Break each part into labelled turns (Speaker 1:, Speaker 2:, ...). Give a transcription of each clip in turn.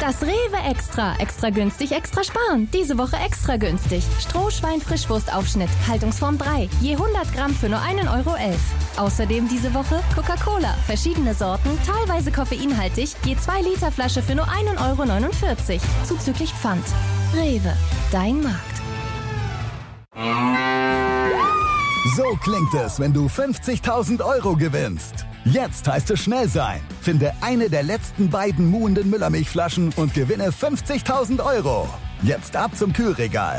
Speaker 1: Das Rewe Extra. Extra günstig, extra sparen. Diese Woche extra günstig. Strohschwein-Frischwurstaufschnitt. Haltungsform 3. Je 100 Gramm für nur 1,11 €. Außerdem diese Woche Coca-Cola. Verschiedene Sorten, teilweise koffeinhaltig. Je 2 Liter Flasche für nur 1,49 €. Zuzüglich Pfand. Rewe. Dein Markt.
Speaker 2: So klingt es, wenn du 50.000 € gewinnst. Jetzt heißt es schnell sein. Finde eine der letzten beiden muhenden Müllermilchflaschen und gewinne 50.000 €. Jetzt ab zum Kühlregal.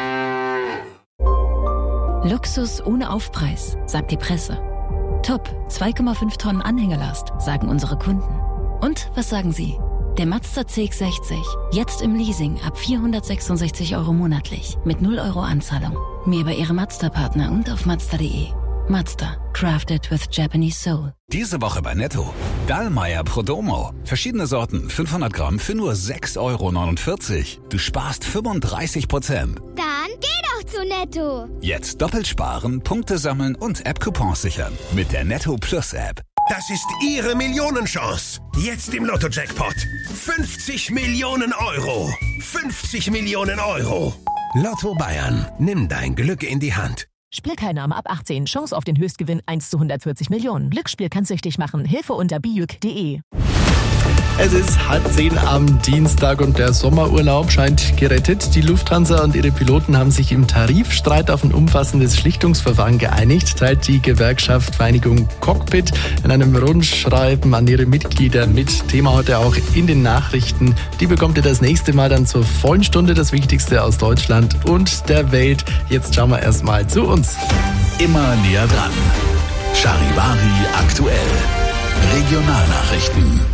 Speaker 3: Luxus ohne Aufpreis, sagt die Presse. Top, 2,5 Tonnen Anhängerlast, sagen unsere Kunden. Und was sagen Sie? Der Mazda CX-60, jetzt im Leasing ab 466 € monatlich, mit 0 € Anzahlung. Mehr bei Ihrem Mazda-Partner und auf Mazda.de. Mazda, crafted with Japanese soul.
Speaker 4: Diese Woche bei Netto. Dallmayr Prodomo. Verschiedene Sorten, 500 Gramm für nur 6,49 €. Du sparst 35%.
Speaker 5: Dann geh doch zu Netto.
Speaker 4: Jetzt doppelt sparen, Punkte sammeln und App-Coupons sichern. Mit der Netto Plus App.
Speaker 6: Das ist Ihre Millionenchance. Jetzt im Lotto-Jackpot. 50 Millionen €. 50 Millionen €. Lotto Bayern. Nimm dein Glück in die Hand.
Speaker 7: Spielteilnahme ab 18. Chance auf den Höchstgewinn 1 zu 140 Millionen. Glücksspiel kann süchtig machen. Hilfe unter bijuk.de.
Speaker 8: Es ist 9:30 am Dienstag und der Sommerurlaub scheint gerettet. Die Lufthansa und ihre Piloten haben sich im Tarifstreit auf ein umfassendes Schlichtungsverfahren geeinigt, teilt die Gewerkschaft Vereinigung Cockpit in einem Rundschreiben an ihre Mitglieder mit. Thema heute auch in den Nachrichten. Die bekommt ihr das nächste Mal dann zur vollen Stunde, das Wichtigste aus Deutschland und der Welt. Jetzt schauen wir erstmal zu uns.
Speaker 4: Immer näher dran. Charivari aktuell. Regionalnachrichten.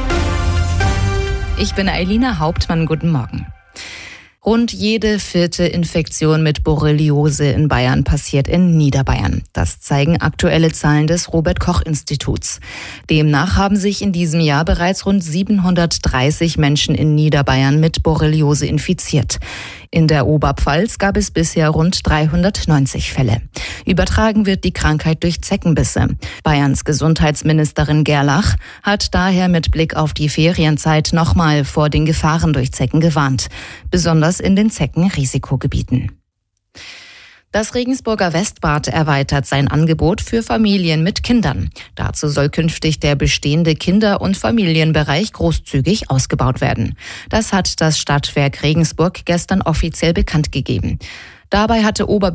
Speaker 9: Ich bin Eilina Hauptmann, guten Morgen. Rund jede 4. Infektion mit Borreliose in Bayern passiert in Niederbayern. Das zeigen aktuelle Zahlen des Robert-Koch-Instituts. Demnach haben sich in diesem Jahr bereits rund 730 Menschen in Niederbayern mit Borreliose infiziert. In der Oberpfalz gab es bisher rund 390 Fälle. Übertragen wird die Krankheit durch Zeckenbisse. Bayerns Gesundheitsministerin Gerlach hat daher mit Blick auf die Ferienzeit nochmal vor den Gefahren durch Zecken gewarnt. Besonders in den Zeckenrisikogebieten. Das Regensburger Westbad erweitert sein Angebot für Familien mit Kindern. Dazu soll künftig der bestehende Kinder- und Familienbereich großzügig ausgebaut werden. Das hat das Stadtwerk Regensburg gestern offiziell bekannt gegeben. Dabei hatte